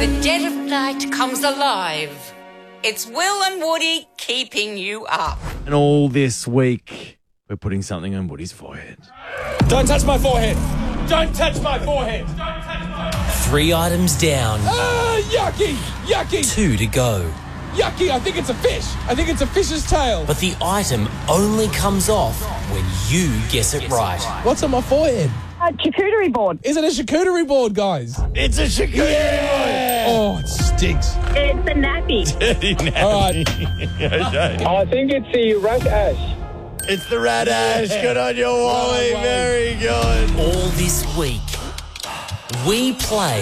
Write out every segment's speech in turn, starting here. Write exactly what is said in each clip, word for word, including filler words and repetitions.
the dead of night comes alive. It's Will and Woody keeping you up. And all this week, we're putting something on Woody's forehead. Don't touch my forehead. Don't touch my forehead. Don't touch my forehead. Three items down. Ah, yucky, yucky. Two to go. Yucky, I think it's a fish. I think it's a fish's tail. But the item only comes off when you guess it right. What's on my forehead? A charcuterie board. Is it a charcuterie board, guys? It's a charcuterie Yeah. Oh, it stinks. It's a nappy. All right. I think it's the rat ash. It's the rat ash. Good on you, Wally. Wally. Very good. All this week, we play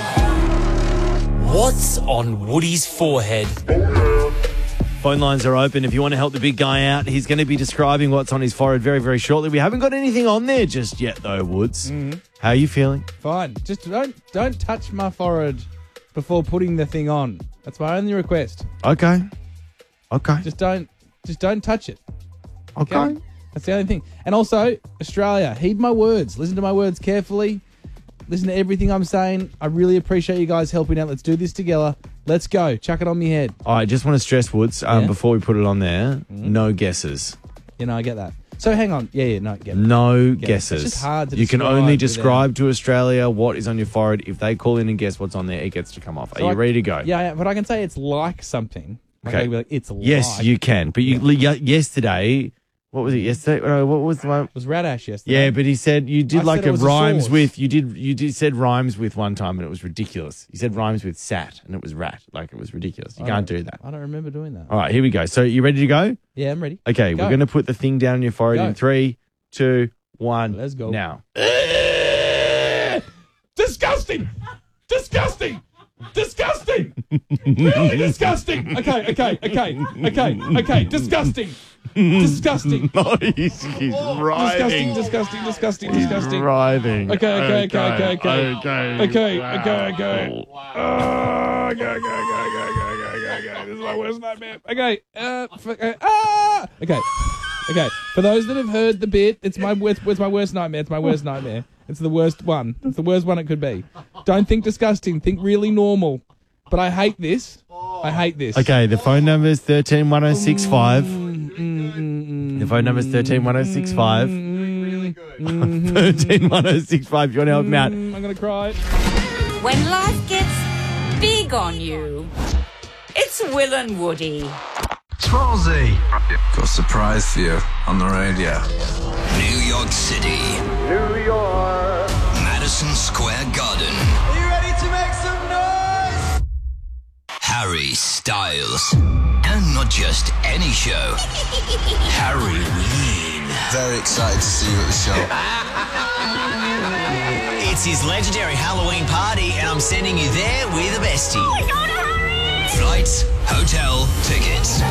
What's on Woody's Forehead? Phone lines are open. If you want to help the big guy out, he's going to be describing what's on his forehead very, very shortly. We haven't got anything on there just yet, though, Woods. Mm-hmm. How are you feeling? Fine. Just don't don't touch my forehead before putting the thing on. That's my only request. Okay. Okay. Just don't just don't touch it. Okay. That's the only thing. And also, Australia, heed my words. Listen to my words carefully. Listen to everything I'm saying. I really appreciate you guys helping out. Let's do this together. Let's go. Chuck it on me head. I just want to stress, Woods, um, Yeah? before we put it on there, Mm-hmm. no guesses. You know, I get that. So hang on. Yeah, yeah, no, get it. No Get it. guesses. It's just hard to you can describe only without- describe to Australia what is on your forehead. If they call in and guess what's on there, it gets to come off. Are So you I- ready to go? Yeah, yeah, but I can say it's like something. Like, Okay. I can be like, it's Yes, like. you can. But you, y- yesterday, what was it yesterday? Uh, What was the one? It was rat ash yesterday. Yeah, but he said you did I like said it a was a rhymes sauce. with you did you did said rhymes with one time and it was ridiculous. You said rhymes with sat and it was rat. Like it was ridiculous. You I can't don't- do that. I don't remember doing that. All right, here we go. So you ready to go? Yeah, I'm ready. Okay, Go. we're going to put the thing down on your forehead Go. in three, two, one. Let's go. Now. Disgusting! Disgusting! Disgusting! Really disgusting! Okay, okay, okay, okay, okay. Disgusting! Disgusting! No, he's, he's Disgusting, writhing. disgusting, disgusting, He's disgusting. writhing. Okay, okay, okay, okay, okay. Okay, Okay, Wow. okay, okay. Oh, okay, okay, okay, okay, okay, okay, okay. This is my worst nightmare. Okay, uh, f- uh, ah! Okay, okay. For those that have heard the bit, it's my worst, it's my worst nightmare. It's my worst nightmare. It's the worst one. It's the worst one it could be. Don't think disgusting. Think really normal. But I hate this. I hate this. Okay, the phone number is one three one zero six five. Mm, mm, mm, The phone number is one three one zero six five. mm, one three one zero six five. You want to help me out? mm, I'm gonna cry. When life gets big on you, it's Will and Woody. Twilsy. Got a surprise for you on the radio. New York City. New York. Madison Square Garden. Are you ready to make some noise? Harry Styles. And not just any show. Harry Ween. Very excited to see you at the show. It's his legendary Halloween party, and I'm sending you there with a bestie. Oh my God, hurry! Flights, hotel, tickets.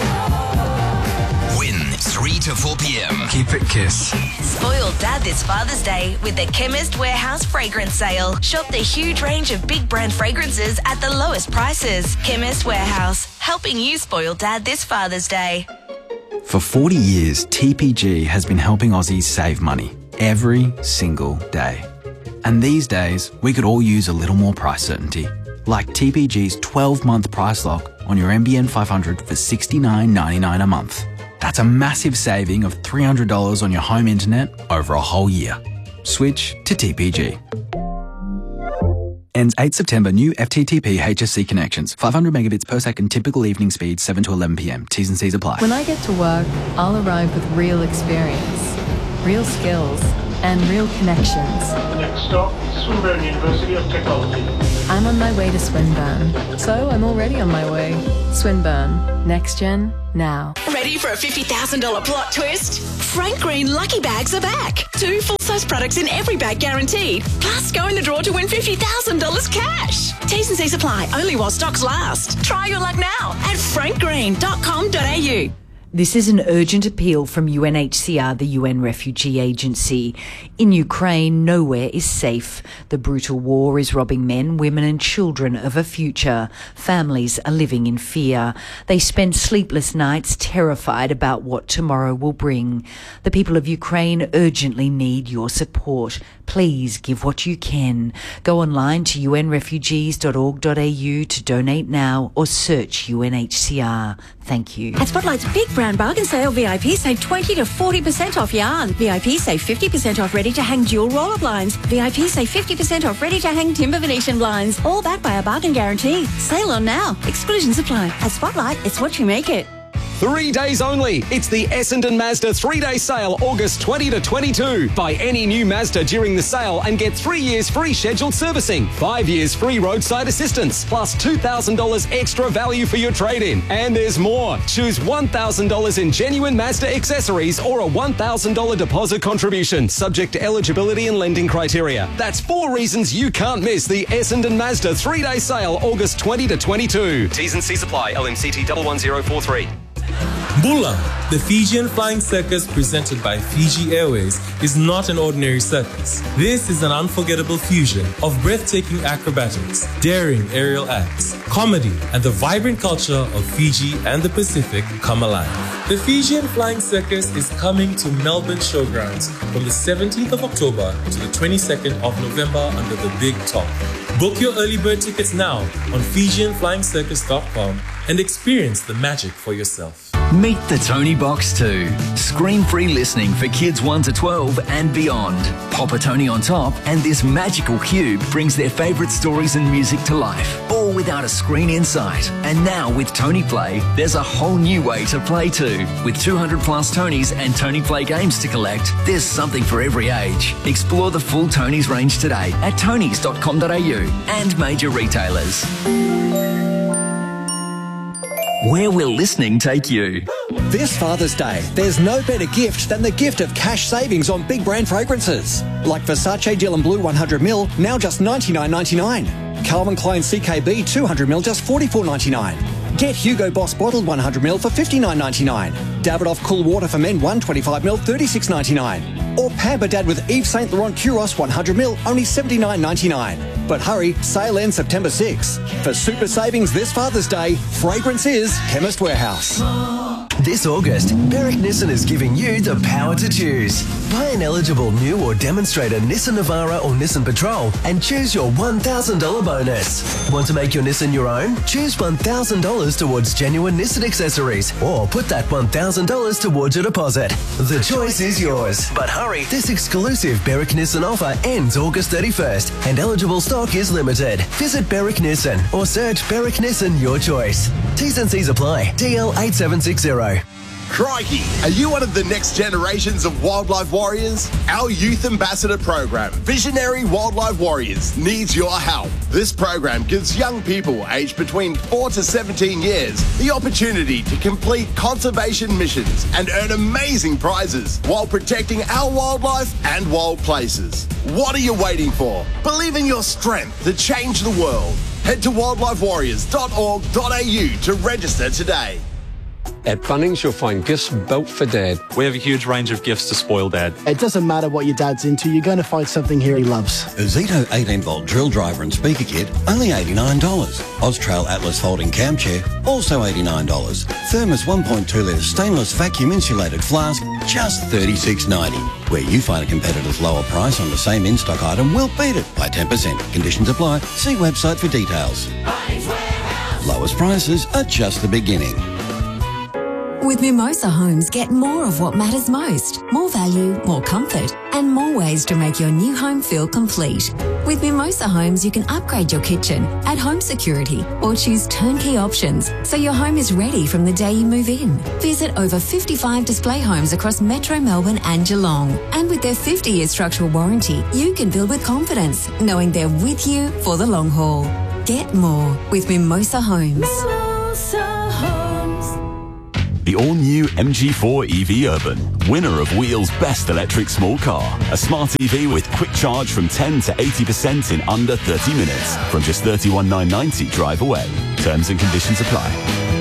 Win three to four p.m. Keep it Kiss. Spoil Dad this Father's Day with the Chemist Warehouse fragrance sale. Shop the huge range of big brand fragrances at the lowest prices. Chemist Warehouse, helping you spoil Dad this Father's Day. For forty years, T P G has been helping Aussies save money every single day. And these days, we could all use a little more price certainty. Like T P G's twelve-month price lock on your M B N five hundred for sixty-nine ninety-nine a month. That's a massive saving of three hundred dollars on your home internet over a whole year. Switch to T P G. Ends eighth September. New F T T P H S C connections. five hundred megabits per second. Typical evening speed seven to eleven p.m. T's and C's apply. When I get to work, I'll arrive with real experience, real skills, and real connections. The next stop, Swinburne University of Technology. I'm on my way to Swinburne, so I'm already on my way. Swinburne, next gen, now. Ready for a fifty thousand dollars plot twist? Frank Green Lucky Bags are back. Two full-size products in every bag guaranteed. Plus, go in the draw to win fifty thousand dollars cash. T's and C's apply, only while stocks last. Try your luck now at frank green dot com dot a u. This is an urgent appeal from U N H C R, the U N Refugee Agency. In Ukraine, nowhere is safe. The brutal war is robbing men, women and children of a future. Families are living in fear. They spend sleepless nights terrified about what tomorrow will bring. The people of Ukraine urgently need your support. Please give what you can. Go online to u n refugees dot org dot a u to donate now or search U N H C R. Thank you. At Spotlight's Big Brand Bargain Sale, V I P save twenty to forty percent off yarn. V I P save fifty percent off ready-to-hang dual roller blinds. V I P save fifty percent off ready-to-hang timber Venetian blinds. All backed by a bargain guarantee. Sale on now. Exclusions apply. At Spotlight, it's what you make it. Three days only. It's the Essendon Mazda three-day sale, August twentieth to twenty-second. Buy any new Mazda during the sale and get three years free scheduled servicing, five years free roadside assistance, plus two thousand dollars extra value for your trade-in. And there's more. Choose one thousand dollars in genuine Mazda accessories or a one thousand dollars deposit contribution, subject to eligibility and lending criteria. That's four reasons you can't miss the Essendon Mazda three-day sale, August twentieth to twenty-second. T's and C's apply. L M C T one one zero four three. Bula, the Fijian Flying Circus presented by Fiji Airways, is not an ordinary circus. This is an unforgettable fusion of breathtaking acrobatics, daring aerial acts, comedy, and the vibrant culture of Fiji and the Pacific come alive. The Fijian Flying Circus is coming to Melbourne Showgrounds from the seventeenth of October to the twenty-second of November under the Big Top. Book your early bird tickets now on Fijian Flying Circus dot com and experience the magic for yourself. Meet the Tony Box two. Screen-free listening for kids one to twelve and beyond. Pop a Tony on top and this magical cube brings their favourite stories and music to life, all without a screen in sight. And now with Tony Play, there's a whole new way to play too. With two hundred plus Tonys and Tony Play games to collect, there's something for every age. Explore the full Tonys range today at tonys dot com dot a u and major retailers. Where will listening take you? This Father's Day, there's no better gift than the gift of cash savings on big brand fragrances. Like Versace Dylan Blue one hundred mil, now just ninety-nine ninety-nine. Calvin Klein C K B two hundred mil, just forty-four ninety-nine. Get Hugo Boss Bottled one hundred mil for fifty-nine ninety-nine. Davidoff Cool Water for Men one twenty-five mil, thirty-six ninety-nine. Or Pamper Dad with Yves Saint Laurent Kuros one hundred mil, only seventy-nine ninety-nine. But hurry, sale ends September sixth. For super savings this Father's Day, fragrance is Chemist Warehouse. This August, Berwick Nissan is giving you the power to choose. Buy an eligible new or demonstrator Nissan Navara or Nissan Patrol and choose your one thousand dollars bonus. Want to make your Nissan your own? Choose one thousand dollars towards genuine Nissan accessories or put that one thousand dollars towards your deposit. The choice is yours. But hurry, this exclusive Berwick Nissan offer ends August thirty-first and eligible stock is limited. Visit Berwick Nissan or search Berwick Nissan your choice. T's and C's apply. D L eight seven six zero. Crikey, are you one of the next generations of wildlife warriors? Our youth ambassador program, Visionary Wildlife Warriors, needs your help. This program gives young people aged between four to seventeen years the opportunity to complete conservation missions and earn amazing prizes while protecting our wildlife and wild places. What are you waiting for? Believe in your strength to change the world. Head to wildlife warriors dot org dot a u to register today. At Bunnings, you'll find gifts built for Dad. We have a huge range of gifts to spoil Dad. It doesn't matter what your dad's into, you're going to find something here he loves. A Zito eighteen volt drill driver and speaker kit, only eighty-nine dollars. Austrail Atlas folding cam chair, also eighty-nine dollars. Thermos one point two litre stainless vacuum insulated flask, just thirty-six ninety. Where you find a competitor's lower price on the same in-stock item, we'll beat it by ten percent. Conditions apply. See website for details. Lowest prices are just the beginning. With Mimosa Homes, get more of what matters most. More value, more comfort, and more ways to make your new home feel complete. With Mimosa Homes, you can upgrade your kitchen, add home security, or choose turnkey options so your home is ready from the day you move in. Visit over fifty-five display homes across Metro Melbourne and Geelong. And with their fifty year structural warranty, you can build with confidence, knowing they're with you for the long haul. Get more with Mimosa Homes. Mimosa Homes. The all-new M G four E V Urban, winner of Wheel's Best Electric Small Car. A smart E V with quick charge from ten to eighty percent in under thirty minutes. From just thirty-one thousand nine hundred ninety drive away. Terms and conditions apply.